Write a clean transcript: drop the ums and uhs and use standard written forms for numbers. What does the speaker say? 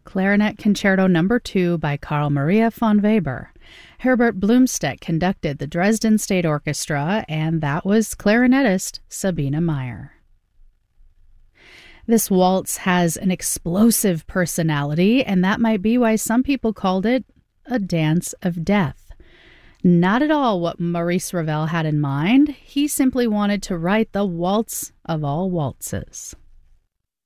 Clarinet Concerto No. 2 by Carl Maria von Weber. Herbert Blumstedt conducted the Dresden State Orchestra, and that was clarinetist Sabine Meyer. This waltz has an explosive personality, and that might be why some people called it a dance of death. Not at all what Maurice Ravel had in mind. He simply wanted to write the waltz of all waltzes.